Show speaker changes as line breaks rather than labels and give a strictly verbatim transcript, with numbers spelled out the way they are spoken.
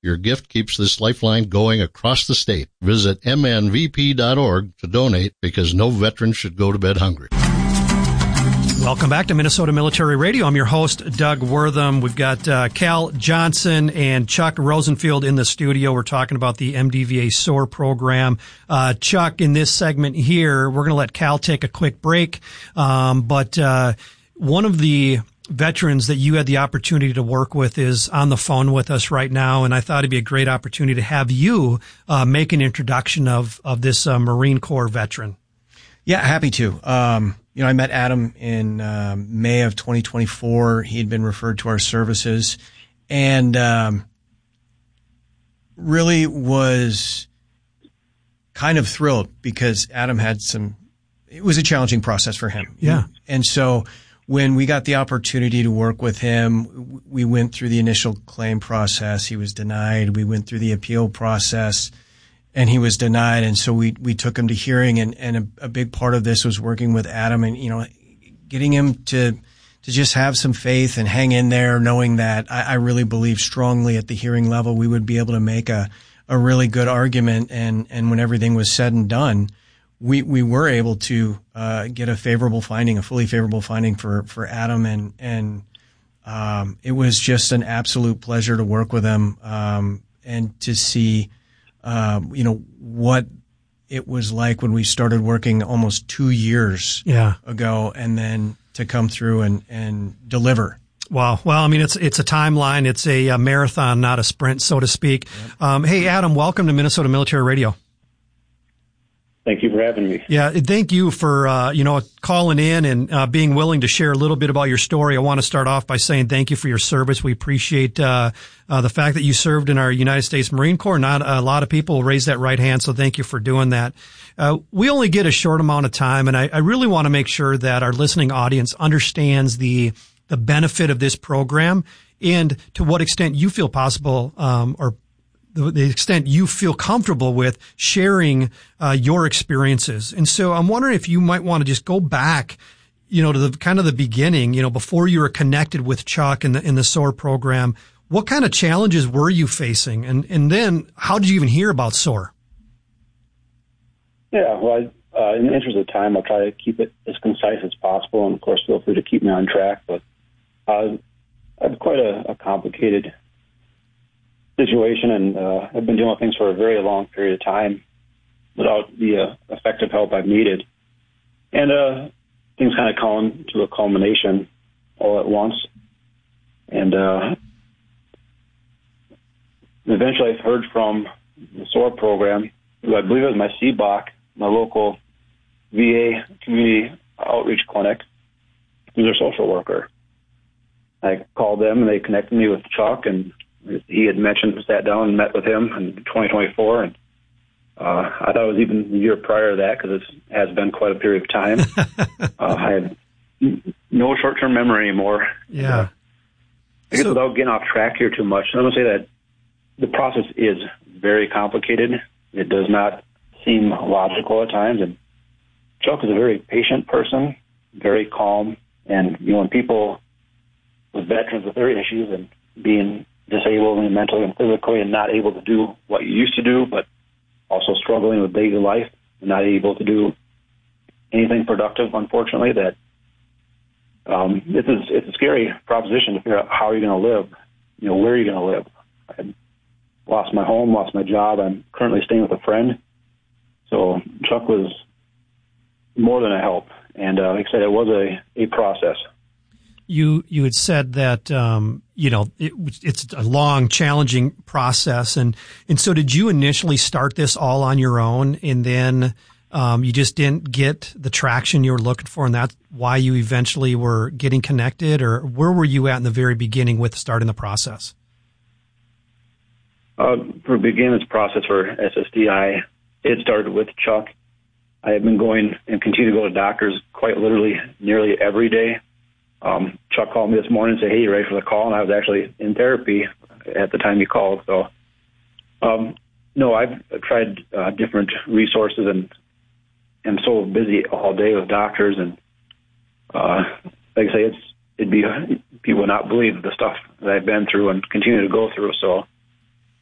Your gift keeps this lifeline going across the state. Visit M N V P dot org to donate, because no veteran should go to bed hungry.
Welcome back to Minnesota Military Radio. I'm your host, Doug Wortham. We've got uh, Cal Johnson and Chuck Rosenfield in the studio. We're talking about the M D V A S O A R program. Uh, Chuck, in this segment here, we're going to let Cal take a quick break. Um, but uh, one of the veterans that you had the opportunity to work with is on the phone with us right now, and I thought it'd be a great opportunity to have you uh, make an introduction of, of this uh, Marine Corps veteran.
Yeah, happy to. Um, you know, I met Adam in uh, May of twenty twenty-four. He had been referred to our services, and um, really was kind of thrilled because Adam had some, it was a challenging process for him.
Yeah.
And so when we got the opportunity to work with him, we went through the initial claim process. He was denied. We went through the appeal process, and he was denied. And so we, we took him to hearing, and, and a, a big part of this was working with Adam and, you know, getting him to, to just have some faith and hang in there, knowing that I, I really believe strongly at the hearing level we would be able to make a, a really good argument. And, and when everything was said and done, we, we were able to, uh, get a favorable finding, a fully favorable finding for, for Adam. And, and, um, it was just an absolute pleasure to work with him, um, and to see, Um, you know, what it was like when we started working almost two years
yeah.
ago, and then to come through and, and deliver.
Wow. Well, I mean, it's, it's a timeline. It's a, a marathon, not a sprint, so to speak. Yep. Um, hey, Adam, welcome to Minnesota Military Radio.
Thank you for having me.
Yeah, thank you for, uh, you know, calling in and uh, being willing to share a little bit about your story. I want to start off by saying thank you for your service. We appreciate uh, uh, the fact that you served in our United States Marine Corps. Not a lot of people raise that right hand, so thank you for doing that. Uh, we only get a short amount of time, and I, I really want to make sure that our listening audience understands the the benefit of this program and to what extent you feel possible um, or The, the extent you feel comfortable with sharing uh, your experiences. And so I'm wondering if you might want to just go back, you know, to the kind of the beginning, you know, before you were connected with Chuck in the in the S O A R program. What kind of challenges were you facing? And, and then how did you even hear about S O A R?
Yeah, well, I, uh, in the interest of time, I'll try to keep it as concise as possible. And, of course, feel free to keep me on track. But uh, I have quite a, a complicated situation, and uh, I've been dealing with things for a very long period of time without the uh, effective help I've needed. And uh, things kind of come to a culmination all at once. And uh, eventually I've heard from the S O A R program, who I believe is my C B O C, my local V A community outreach clinic, who's their social worker. I called them, and they connected me with Chuck, and he had mentioned, sat down and met with him in twenty twenty-four, and uh, I thought it was even the year prior to that, because it has been quite a period of time. uh, I had no short-term memory anymore.
Yeah.
Uh, I guess so, without getting off track here too much, I'm going to say that the process is very complicated. It does not seem logical at times, and Chuck is a very patient person, very calm, and you know, when people with veterans with their issues and being disabled and mentally and physically and not able to do what you used to do, but also struggling with daily life and not able to do anything productive, unfortunately, that um, it's, a, it's a scary proposition to figure out how you're going to live, you know, where you're going to live. I lost my home, lost my job. I'm currently staying with a friend. So Chuck was more than a help. And uh, like I said, it was a, a process.
You you had said that um, you know it, it's a long, challenging process, and and so did you initially start this all on your own, and then um, you just didn't get the traction you were looking for, and that's why you eventually were getting connected, or where were you at in the very beginning with starting the process?
Uh, for beginning this process for S S D I, it started with Chuck. I have been going and continue to go to doctors quite literally nearly every day. Um, Chuck called me this morning and said, hey, you ready for the call? And I was actually in therapy at the time he called. So, um, no, I've tried uh, different resources and am so busy all day with doctors. And uh, like I say, it's, it'd be, people would not believe the stuff that I've been through and continue to go through. So